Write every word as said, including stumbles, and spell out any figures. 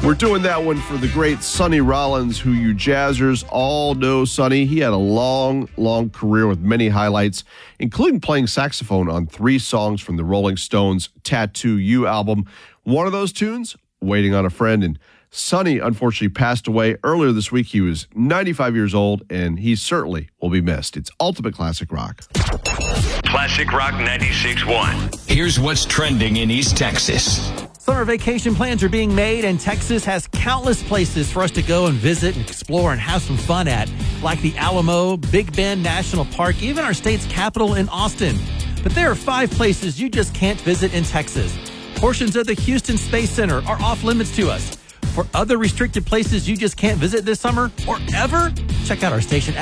We're doing that one for the great Sonny Rollins, who you jazzers all know Sonny. He had a long, long career with many highlights, including playing saxophone on three songs from the Rolling Stones' Tattoo You album. One of those tunes, Waiting on a Friend. And Sonny, unfortunately, passed away earlier this week. He was ninety-five years old, and he certainly will be missed. It's Ultimate Classic Rock. Classic Rock ninety-six point one. Here's what's trending in East Texas. Summer vacation plans are being made, and Texas has countless places for us to go and visit and explore and have some fun at, like the Alamo, Big Bend National Park, even our state's capital in Austin. But there are five places you just can't visit in Texas. Portions of the Houston Space Center are off limits to us. For other restricted places you just can't visit this summer or ever, check out our station